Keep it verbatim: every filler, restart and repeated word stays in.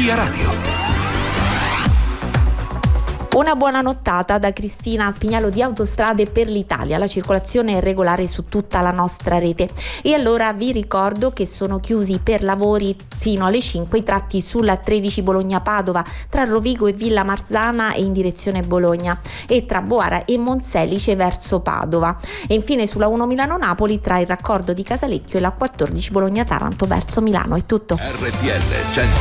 Via Radio. Una buona nottata da Cristina Spignalo di Autostrade per l'Italia. La circolazione è regolare su tutta la nostra rete. E allora vi ricordo che sono chiusi per lavori fino alle cinque i tratti sulla tredici Bologna-Padova, tra Rovigo e Villa Marzana e in direzione Bologna, e tra Boara e Monselice verso Padova. E infine sulla uno Milano-Napoli tra il raccordo di Casalecchio e la quattordici Bologna-Taranto verso Milano. È tutto. R T L cento